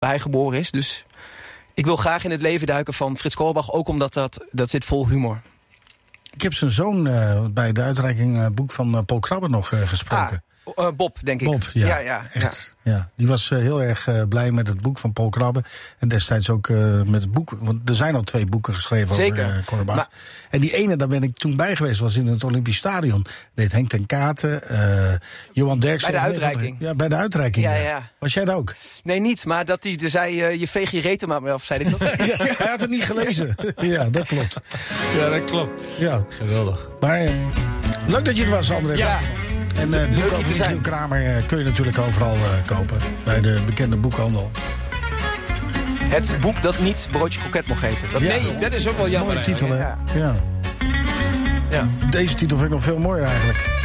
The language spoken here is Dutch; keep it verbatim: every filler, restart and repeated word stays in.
waar hij geboren is. Dus ik wil graag in het leven duiken van Frits Koolbach. Ook omdat dat, dat zit vol humor. Ik heb zijn zoon uh, bij de uitreiking uh, boek van uh, Paul Krabbe nog uh, gesproken. Ah. Uh, Bob, denk ik. Bob, ja. ja, ja echt. Ja. Ja. Die was uh, heel erg uh, blij met het boek van Paul Krabbe. En destijds ook uh, met het boek. Want er zijn al twee boeken geschreven Zeker. over uh, Korbach. Maar... En die ene, daar ben ik toen bij geweest, was in het Olympisch Stadion. Deed Henk ten Katen, uh, Johan Derksen. Bij de uitreiking. Ja, bij de uitreiking. Ja, ja. ja. Was jij dat ook? Nee, niet. Maar dat hij zei, uh, je veeg je reet er maar mee af, zei ik toch? Ja, hij had het niet gelezen. Ja, dat klopt. Ja, dat klopt. Ja. Geweldig. Maar uh, leuk dat je er was, André. Ja. En uh, het boek over Michiel Kramer uh, kun je natuurlijk overal uh, kopen. Bij de bekende boekhandel. Het boek dat niet Broodje Kroket mocht heten. Dat nee, ja, dat is ook wel jammer. Mooie titel, hè? Ja. Ja. Ja. Deze titel vind ik nog veel mooier eigenlijk.